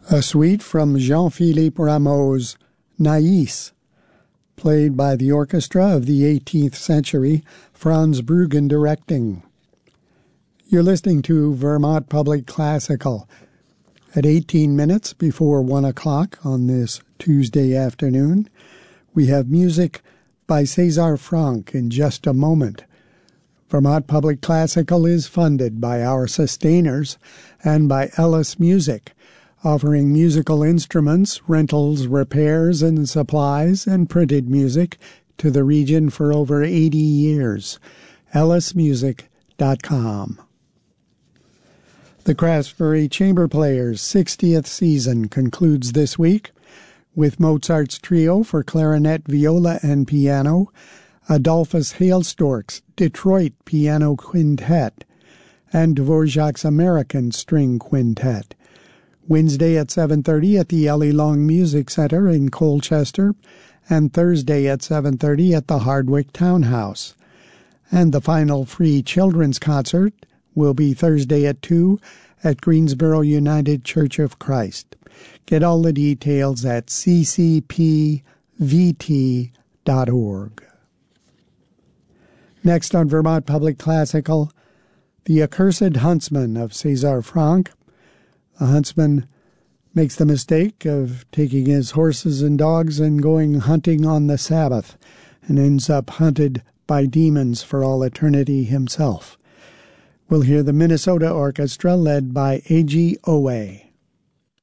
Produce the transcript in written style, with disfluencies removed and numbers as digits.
A suite from Jean-Philippe Rameau's Naïs, played by the orchestra of the 18th century, Franz Bruggen directing. You're listening to Vermont Public Classical at 18 minutes before 1 o'clock on this Tuesday afternoon. We have music by César Franck in just a moment. Vermont Public Classical is funded by our sustainers and by Ellis Music, offering musical instruments, rentals, repairs, and supplies, and printed music to the region for over 80 years. ellismusic.com. The Craftsbury Chamber Players' 60th season concludes this week with Mozart's Trio for clarinet, viola, and piano, Adolphus Hailstork's Detroit Piano Quintet, and Dvorak's American String Quintet. Wednesday at 7:30 at the Ellie Long Music Center in Colchester, and Thursday at 7:30 at the Hardwick Townhouse. And the final free children's concert will be Thursday at 2 at Greensboro United Church of Christ. Get all the details at ccpvt.org. Next on Vermont Public Classical, The Accursed Huntsman of César Franck. The huntsman makes the mistake of taking his horses and dogs and going hunting on the Sabbath, and ends up hunted by demons for all eternity himself. We'll hear the Minnesota Orchestra led by A.G. Owe.